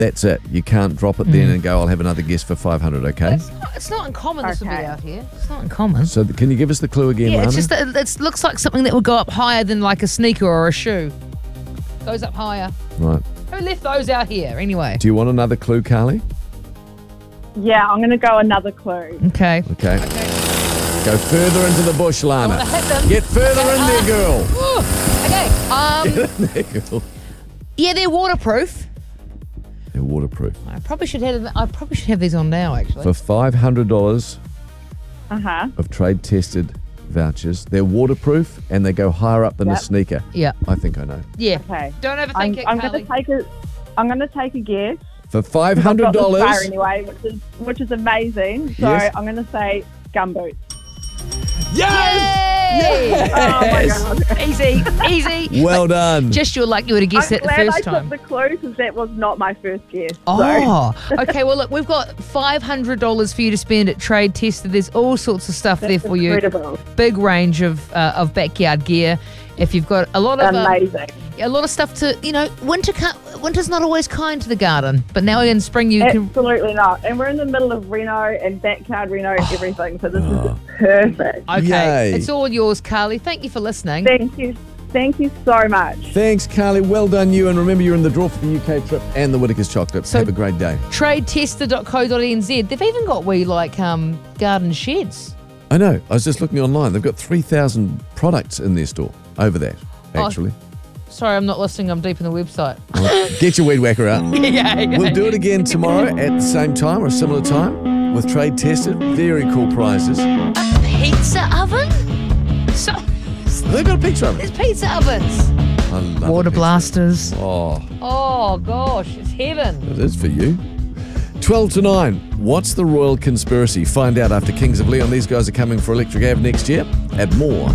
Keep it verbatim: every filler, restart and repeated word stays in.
That's it. You can't drop it then and go, I'll have another guess for five hundred, okay? It's not, it's not uncommon this would be Okay. out here. It's not uncommon. So th- can you give us the clue again, Yeah, Lana? it's just that it looks like something that would go up higher than like a sneaker or a shoe. Goes up higher. Right. Who left those out here anyway? Do you want another clue, Carly? Yeah, I'm going to go another clue. Okay. Okay. Go further into the bush, Lana. I hit them. Get further in there, girl. Ooh, okay. Um, There, girl. yeah, they're waterproof. They're waterproof. I probably should have. I probably should have these on now. Actually. For five hundred dollars Uh-huh. of trade-tested vouchers, they're waterproof and they go higher up than a Yep. sneaker. Yeah. I think I know. Yeah. Okay. Don't overthink I'm, it, I'm Carly. going to take a, I'm going to take a guess. For five I've hundred got the dollars, star anyway, which is which is amazing. So Yes. I'm going to say gumboots. yes! Oh my Yes! god! Easy, easy. Well done. Just you like you would have guessed I'm it the glad first I time. took the clue because that was not my first guess. Oh, okay. Well, look, we've got five hundred dollars for you to spend at Trade Tested. There's all sorts of stuff So there that's for you. incredible. Big range of uh, of backyard gear. If you've got a lot of um, Amazing. a lot of stuff to, you know, winter can't, winter's not always kind to the garden, but now in spring you can. Absolutely not. And we're in the middle of Reno and backyard Reno and everything, so this is just perfect. Okay, Yay. it's all yours, Carly. Thank you for listening. Thank you. Thank you so much. Thanks, Carly. Well done, you. And remember, you're in the draw for the U K trip and the Whittaker's chocolate. So- Have a great day. trade tester dot co dot n z. They've even got wee like um garden sheds. I know. I was just looking online. They've got three thousand products in their store over that, actually. Sorry, I'm not listening. I'm deep in the website. Well, get your weed whacker out. yeah, We'll do it again tomorrow at the same time or a similar time with Trade Tested. Very cool prizes. A pizza oven? So They've got a picture of it. there's pizza ovens. I love Water a picture. blasters. Oh, Oh gosh, it's heaven. it is for you. twelve to nine. What's the royal conspiracy? Find out after Kings of Leon. These guys are coming for Electric Ave next year. At more